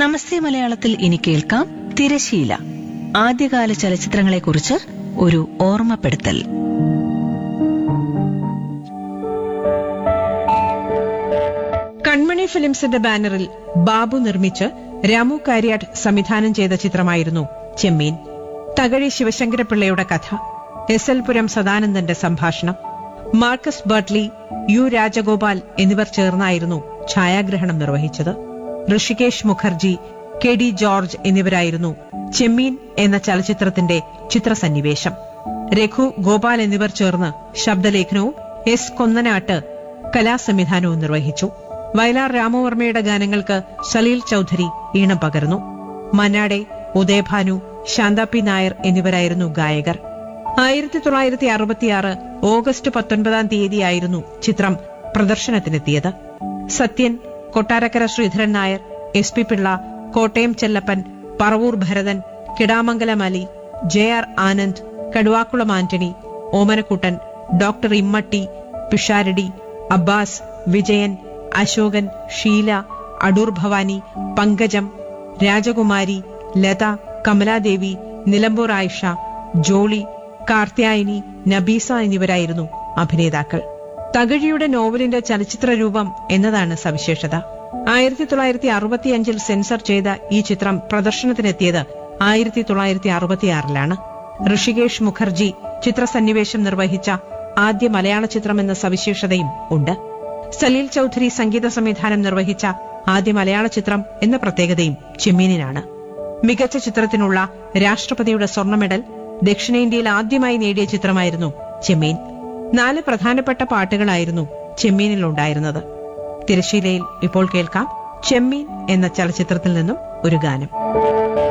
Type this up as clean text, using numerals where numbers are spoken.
നമസ്തേ മലയാളത്തിൽ ഇനി കേൾക്കാം തിരശീല. ആദ്യകാല ചലച്ചിത്രങ്ങളെക്കുറിച്ച് ഒരു ഓർമ്മപ്പെടുത്തൽ. കൺമണി ഫിലിംസിന്റെ ബാനറിൽ ബാബു നിർമ്മിച്ച് രാമു കാര്യാട്ട് സംവിധാനം ചെയ്ത ചിത്രമായിരുന്നു ചെമ്മീൻ. തകഴി ശിവശങ്കരപിള്ളയുടെ കഥ, എസ് എൽ പുരം സദാനന്ദന്റെ സംഭാഷണം, മാർക്കസ് ബർട്ട്ലി, യു രാജഗോപാൽ എന്നിവർ ചേർന്നായിരുന്നു ഛായാഗ്രഹണം നിർവഹിച്ചത്. Rishikesh Mukherjee, K D George എന്നിവരായിരുന്നു ചെമ്മീൻ എന്ന ചലച്ചിത്രത്തിന്റെ ചിത്രസന്നിവേശം. രഘു, ഗോപാൽ എന്നിവർ ചേർന്ന് ശബ്ദലേഖനവും എസ് കൊന്നനാട്ട് കലാസംവിധാനവും നിർവഹിച്ചു. വയലാർ രാമവർമ്മയുടെ ഗാനങ്ങൾക്ക് സലീൽ ചൌധരി ഈണം പകർന്നു. മന്നാടെ, ഉദയഭാനു, ശാന്താപി നായർ എന്നിവരായിരുന്നു ഗായകർ. 1966 ഓഗസ്റ്റ് 19 തീയതിയായിരുന്നു ചിത്രം പ്രദർശനത്തിനെത്തിയത്. Sathyan, Kottarakkara Sreedharan Nair, S P Pillai, Kottayam Chellappan, Paravur Bharathan, Kidamangalam Ali, J R Anand, Kaduvakulam Antony, Omanakuttan, doctor Immatty, Pisharody, Abbas, Vijayan, Ashokan, Sheela, Adoor Bhavani, പങ്കജം, രാജകുമാരി, ലത, കമലാദേവി, നിലമ്പൂർ ആയിഷ, ജോളി, കാർത്യായനി, നബീസ എന്നിവരായിരുന്നു അഭിനേതാക്കൾ. തകഴിയുടെ നോവലിന്റെ ചലച്ചിത്ര രൂപം എന്നതാണ് സവിശേഷത. 1965 സെൻസർ ചെയ്ത ഈ ചിത്രം പ്രദർശനത്തിനെത്തിയത് 1966 ഋഷികേഷ് മുഖർജി ചിത്രസന്നിവേശം നിർവഹിച്ച ആദ്യ മലയാള ചിത്രമെന്ന സവിശേഷതയും ഉണ്ട്. സലീൽ ചൌധരി സംഗീത സംവിധാനം നിർവഹിച്ച ആദ്യ മലയാള ചിത്രം എന്ന പ്രത്യേകതയും ചെമ്മീനിനാണ്. മികച്ച ചിത്രത്തിനുള്ള രാഷ്ട്രപതിയുടെ സ്വർണ്ണ മെഡൽ ദക്ഷിണേന്ത്യയിൽ ആദ്യമായി നേടിയ ചിത്രമായിരുന്നു ചെമ്മീൻ. 4 പ്രധാനപ്പെട്ട പാട്ടുകളായിരുന്നു ചെമ്മീനിലുണ്ടായിരുന്നത്. തിരശീലയിൽ ഇപ്പോൾ കേൾക്കാം ചെമ്മീൻ എന്ന ചലച്ചിത്രത്തിൽ നിന്നും ഒരു ഗാനം.